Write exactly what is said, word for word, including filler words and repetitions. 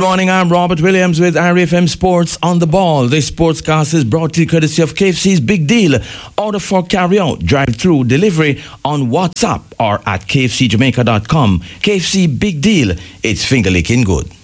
morning, I'm Robert Williams with R F M Sports on the Ball. This sportscast is brought to you courtesy of K F C's Big Deal. Order for carry-out, drive-through, delivery on WhatsApp or at k f c jamaica dot com. K F C Big Deal. It's finger-licking good.